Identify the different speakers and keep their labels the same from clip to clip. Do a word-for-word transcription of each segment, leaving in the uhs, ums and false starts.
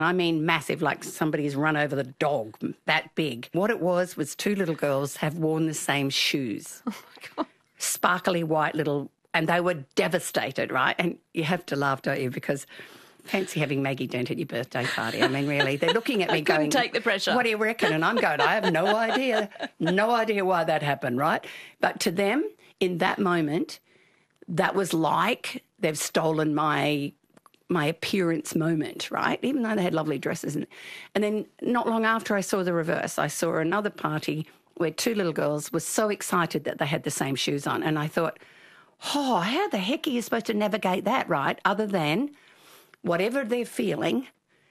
Speaker 1: I mean massive, like somebody's run over the dog, that big. What it was was two little girls have worn the same shoes.
Speaker 2: Oh, my God.
Speaker 1: Sparkly white little, and they were devastated, right? And you have to laugh, don't you, because fancy having Maggie Dent at your birthday party. I mean, really, they're looking at me
Speaker 2: I
Speaker 1: going,
Speaker 2: take the pressure.
Speaker 1: What do you reckon? And I'm going, I have no idea, no idea why that happened, right? But to them, in that moment, that was like they've stolen my my appearance moment, right? Even though they had lovely dresses. And, and then not long after, I saw the reverse. I saw another party where two little girls were so excited that they had the same shoes on. And I thought, oh, how the heck are you supposed to navigate that, right? Other than whatever they're feeling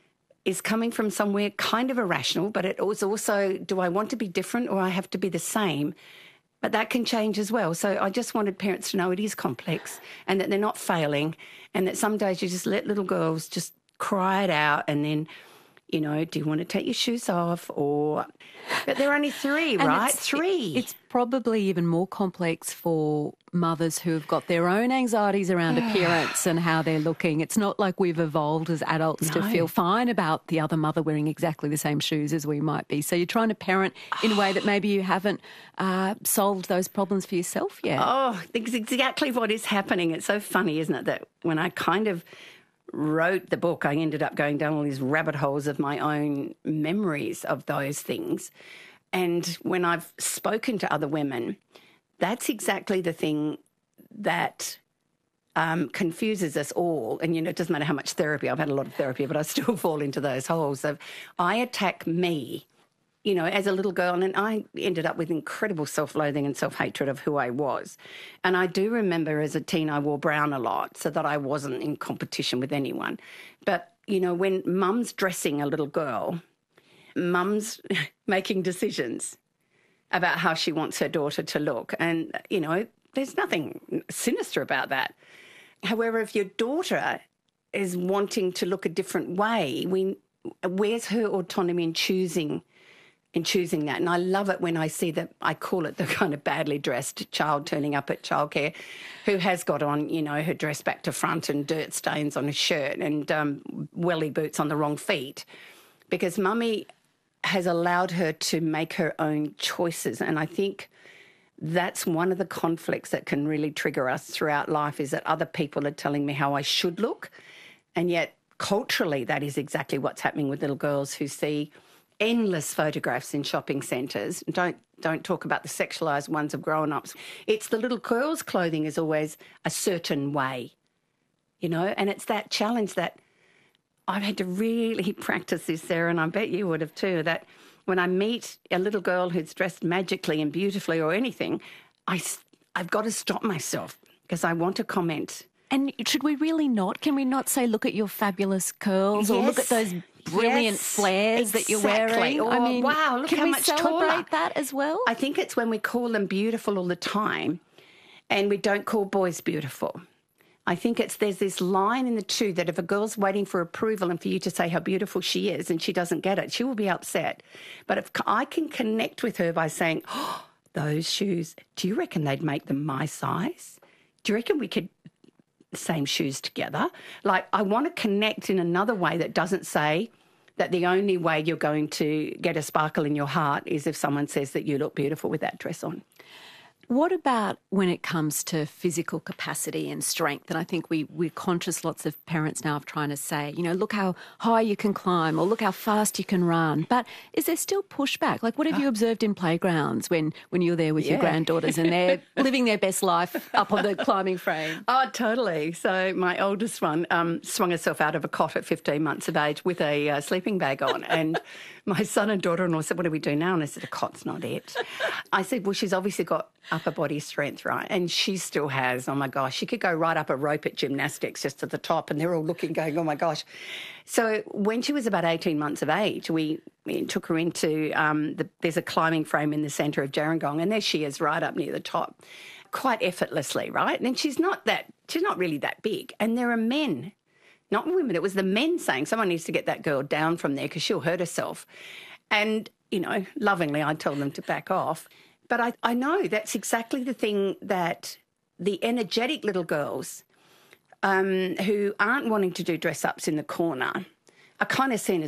Speaker 1: is coming from somewhere kind of irrational, but it was also, do I want to be different or I have to be the same? But that can change as well. So I just wanted parents to know it is complex and that they're not failing and that some days you just let little girls just cry it out and then, you know, do you want to take your shoes off or... But they're only three, right?
Speaker 2: It's,
Speaker 1: three.
Speaker 2: It's probably even more complex for mothers who have got their own anxieties around appearance and how they're looking. It's not like we've evolved as adults no. to feel fine about the other mother wearing exactly the same shoes as we might be. So you're trying to parent in a way that maybe you haven't uh, solved those problems for yourself yet.
Speaker 1: Oh, that's exactly what is happening. It's so funny, isn't it, that when I kind of wrote the book, I ended up going down all these rabbit holes of my own memories of those things. And when I've spoken to other women, that's exactly the thing that um, confuses us all. And, you know, it doesn't matter how much therapy. I've had a lot of therapy, but I still fall into those holes of I attack me, you know, as a little girl. And I ended up with incredible self-loathing and self-hatred of who I was. And I do remember as a teen I wore brown a lot so that I wasn't in competition with anyone. But, you know, when mum's dressing a little girl, mum's making decisions about how she wants her daughter to look. And, you know, there's nothing sinister about that. However, if your daughter is wanting to look a different way, we, where's her autonomy in choosing in choosing that? And I love it when I see that, I call it the kind of badly dressed child turning up at childcare who has got on, you know, her dress back to front and dirt stains on her shirt and um, welly boots on the wrong feet, because mummy has allowed her to make her own choices. And I think that's one of the conflicts that can really trigger us throughout life, is that other people are telling me how I should look. And yet culturally that is exactly what's happening with little girls who see endless photographs in shopping centres. Don't don't talk about the sexualised ones of grown-ups. It's the little girls' clothing is always a certain way, you know, and it's that challenge that I've had to really practice this, Sarah, and I bet you would have too, that when I meet a little girl who's dressed magically and beautifully or anything, I, I've got to stop myself because I want to comment.
Speaker 2: And should we really not? Can we not say, look at your fabulous curls, yes, or look at those brilliant
Speaker 1: yes,
Speaker 2: flares
Speaker 1: exactly.
Speaker 2: that you're wearing?
Speaker 1: Or,
Speaker 2: I mean,
Speaker 1: wow, look
Speaker 2: can
Speaker 1: how
Speaker 2: we
Speaker 1: much
Speaker 2: celebrate
Speaker 1: taller.
Speaker 2: that as well?
Speaker 1: I think it's when we call them beautiful all the time and we don't call boys beautiful. I think it's there's this line in the two that if a girl's waiting for approval and for you to say how beautiful she is and she doesn't get it, she will be upset. But if I can connect with her by saying, oh, those shoes, do you reckon they'd make them my size? Do you reckon we could same shoes together? Like, I want to connect in another way that doesn't say that the only way you're going to get a sparkle in your heart is if someone says that you look beautiful with that dress on.
Speaker 2: What about when it comes to physical capacity and strength? And I think we, we're conscious, lots of parents now, of trying to say, you know, look how high you can climb or look how fast you can run. But is there still pushback? Like, what have you observed in playgrounds when, when you're there with yeah. your granddaughters and they're living their best life up on the climbing frame?
Speaker 1: Oh, totally. So my oldest one um, swung herself out of a cot at fifteen months of age with a uh, sleeping bag on. And my son and daughter-in-law said, what do we do now? And I said, a cot's not it. I said, well, she's obviously got upper body strength, right? And she still has. Oh, my gosh. She could go right up a rope at gymnastics just to the top and they're all looking, going, oh, my gosh. So when she was about eighteen months of age, we, we took her into, um, the, there's a climbing frame in the centre of Gerringong, and there she is right up near the top, quite effortlessly, right? And she's not that, she's not really that big. And there are men, not women, it was the men saying, someone needs to get that girl down from there because she'll hurt herself. And, you know, lovingly I'd tell them to back off. But I, I know that's exactly the thing that the energetic little girls um, who aren't wanting to do dress-ups in the corner are kind of seen as